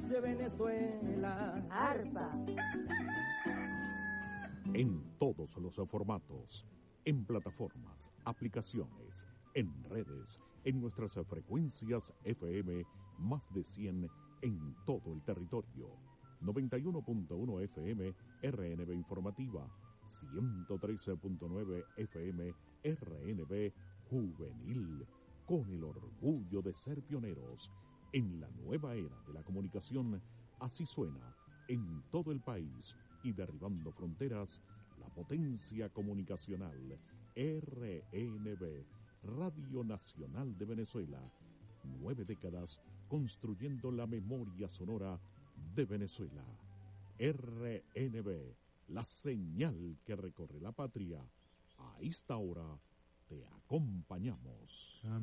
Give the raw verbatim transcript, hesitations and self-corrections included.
de Venezuela. Arpa. En todos los formatos, en plataformas, aplicaciones, en redes, en nuestras frecuencias F M, más de cien en todo el territorio. noventa y uno punto uno F M, R N B Informativa, ciento trece punto nueve F M, R N B Juvenil, con el orgullo de ser pioneros en la nueva era de la comunicación. Así suena en todo el país y derribando fronteras, la potencia comunicacional R N B, Radio Nacional de Venezuela. Nueve décadas construyendo la memoria sonora de Venezuela. R N B, la señal que recorre la patria. A esta hora te acompañamos.